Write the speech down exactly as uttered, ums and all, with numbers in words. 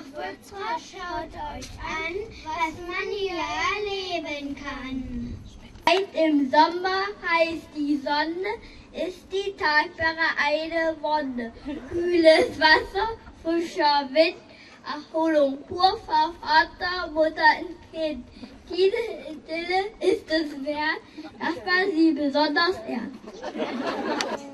Ach, Würzburg, schaut euch an, was man hier erleben kann. Weit im Sommer heißt die Sonne, ist die Talsperre eine Wonne. Kühles Wasser, frischer Wind, Erholung pur für Vater, Mutter und Kind. Diese Idylle ist es wert, dass man sie besonders ehrt.